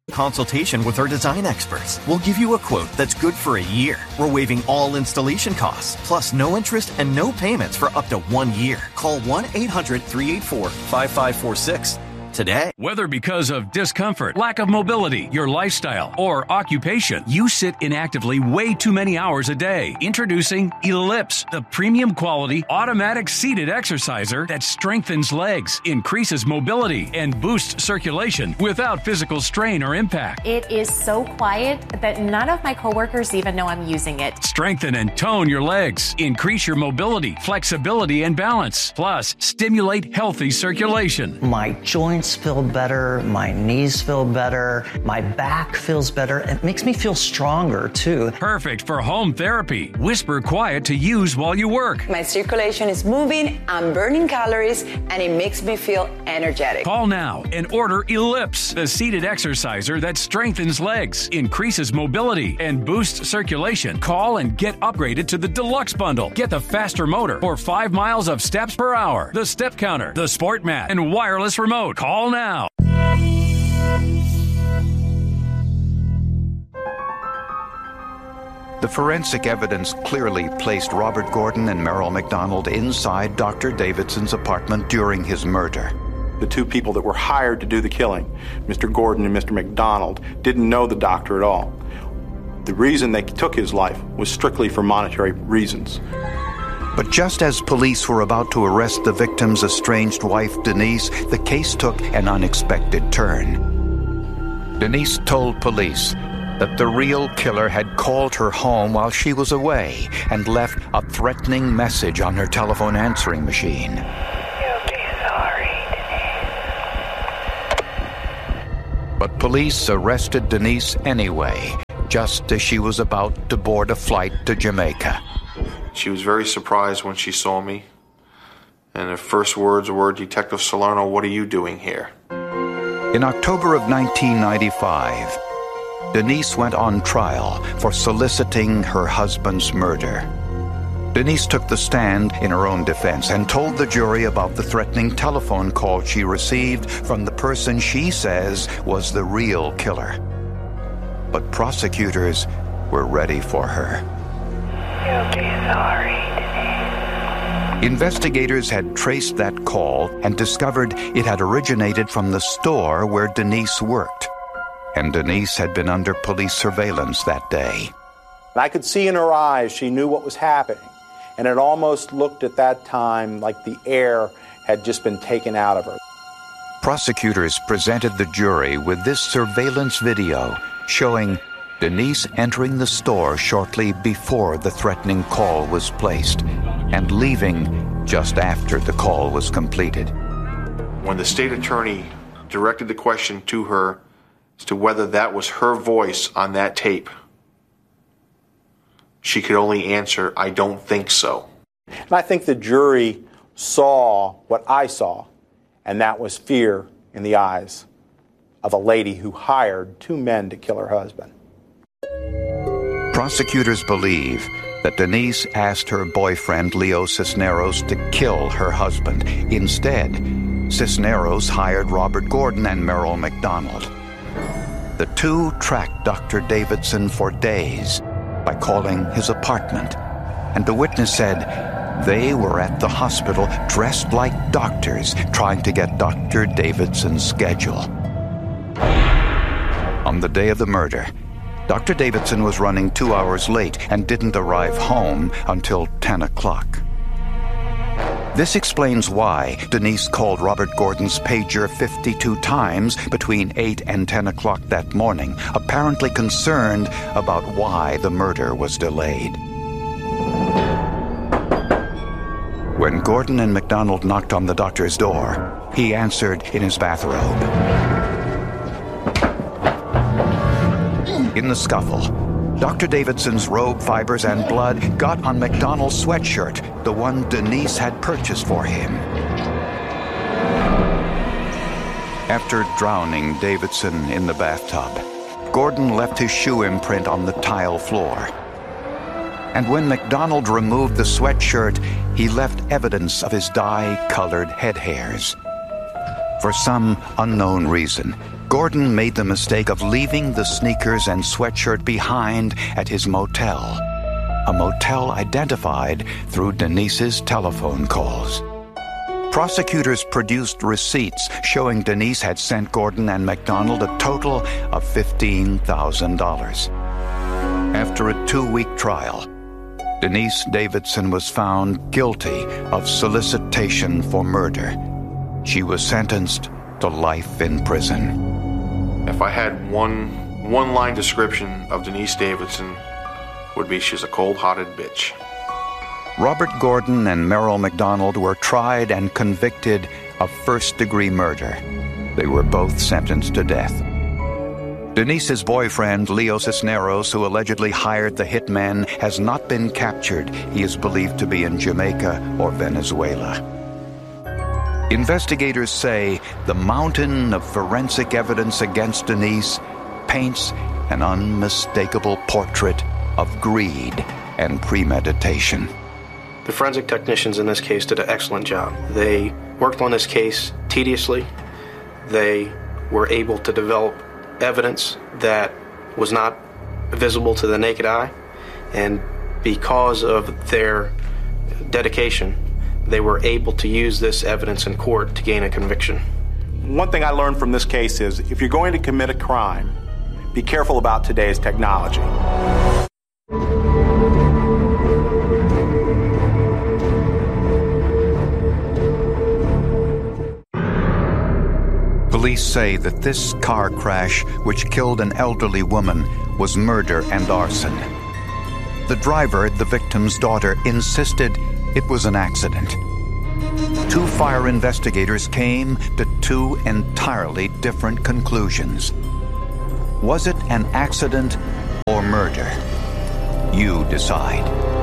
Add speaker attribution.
Speaker 1: Consultation with our design experts. We'll give you a quote that's good for a year. We're waiving all installation costs, plus no interest and no payments for up to 1 year. Call 1-800-384-5546 today.
Speaker 2: Whether because of discomfort, lack of mobility, your lifestyle, or occupation, you sit inactively way too many hours a day. Introducing Ellipse, the premium quality automatic seated exerciser that strengthens legs, increases mobility, and boosts circulation without physical strain or impact.
Speaker 3: It is so quiet that none of my coworkers even know I'm using it.
Speaker 2: Strengthen and tone your legs, increase your mobility, flexibility, and balance. Plus, stimulate healthy circulation.
Speaker 4: My joints feel better, my knees feel better, my back feels better. It makes me feel stronger too.
Speaker 2: Perfect for home therapy. Whisper quiet to use while you work.
Speaker 5: My circulation is moving, I'm burning calories, and it makes me feel energetic.
Speaker 2: Call now and order Ellipse, the seated exerciser that strengthens legs, increases mobility, and boosts circulation. Call and get upgraded to the Deluxe Bundle. Get the faster motor for 5 miles of steps per hour, the step counter, the sport mat, and wireless remote. Call now.
Speaker 6: The forensic evidence clearly placed Robert Gordon and Merrill McDonald inside Dr. Davidson's apartment during his murder.
Speaker 7: The two people that were hired to do the killing, Mr. Gordon and Mr. McDonald, didn't know the doctor at all. The reason they took his life was strictly for monetary reasons.
Speaker 6: But just as police were about to arrest the victim's estranged wife, Denise, the case took an unexpected turn. Denise told police that the real killer had called her home while she was away and left a threatening message on her telephone answering machine.
Speaker 8: You'll be sorry,
Speaker 6: Denise. But police arrested Denise anyway, just as she was about to board a flight to Jamaica.
Speaker 9: She was very surprised when she saw me, and her first words were, "Detective Salerno, what are you doing here?"
Speaker 6: In October of 1995, Denise went on trial for soliciting her husband's murder. Denise took the stand in her own defense and told the jury about the threatening telephone call she received from the person she says was the real killer. But prosecutors were ready for her.
Speaker 8: You'll be sorry, Denise.
Speaker 6: Investigators had traced that call and discovered it had originated from the store where Denise worked. And Denise had been under police surveillance that day.
Speaker 7: I could see in her eyes she knew what was happening, and it almost looked at that time like the air had just been taken out of her.
Speaker 6: Prosecutors presented the jury with this surveillance video showing Denise entering the store shortly before the threatening call was placed and leaving just after the call was completed.
Speaker 9: When the state attorney directed the question to her as to whether that was her voice on that tape, she could only answer, "I don't think so."
Speaker 7: And I think the jury saw what I saw, and that was fear in the eyes of a lady who hired two men to kill her husband.
Speaker 6: Prosecutors believe that Denise asked her boyfriend, Leo Cisneros, to kill her husband. Instead, Cisneros hired Robert Gordon and Merrill McDonald. The two tracked Dr. Davidson for days by calling his apartment, and the witness said they were at the hospital dressed like doctors trying to get Dr. Davidson's schedule. On the day of the murder, Dr. Davidson was running 2 hours late and didn't arrive home until 10 o'clock. This explains why Denise called Robert Gordon's pager 52 times between 8 and 10 o'clock that morning, apparently concerned about why the murder was delayed. When Gordon and McDonald knocked on the doctor's door, he answered in his bathrobe. In the scuffle, Dr. Davidson's robe fibers and blood got on McDonald's sweatshirt, the one Denise had purchased for him. After drowning Davidson in the bathtub, Gordon left his shoe imprint on the tile floor. And when McDonald removed the sweatshirt, he left evidence of his dye-colored head hairs. For some unknown reason, Gordon made the mistake of leaving the sneakers and sweatshirt behind at his motel, a motel identified through Denise's telephone calls. Prosecutors produced receipts showing Denise had sent Gordon and McDonald a total of $15,000. After a 2-week trial, Denise Davidson was found guilty of solicitation for murder. She was sentenced to life in prison.
Speaker 9: If I had one-line description of Denise Davidson, would be she's a cold-hearted bitch.
Speaker 6: Robert Gordon and Merrill McDonald were tried and convicted of first-degree murder. They were both sentenced to death. Denise's boyfriend, Leo Cisneros, who allegedly hired the hitman, has not been captured. He is believed to be in Jamaica or Venezuela. Investigators say the mountain of forensic evidence against Denise paints an unmistakable portrait of greed and premeditation.
Speaker 10: The forensic technicians in this case did an excellent job. They worked on this case tediously. They were able to develop evidence that was not visible to the naked eye, and because of their dedication, they were able to use this evidence in court to gain a conviction.
Speaker 7: One thing I learned from this case is if you're going to commit a crime, be careful about today's technology.
Speaker 6: Police say that this car crash, which killed an elderly woman, was murder and arson. The driver, the victim's daughter, insisted it was an accident. 2 fire investigators came to 2 entirely different conclusions. Was it an accident or murder? You decide.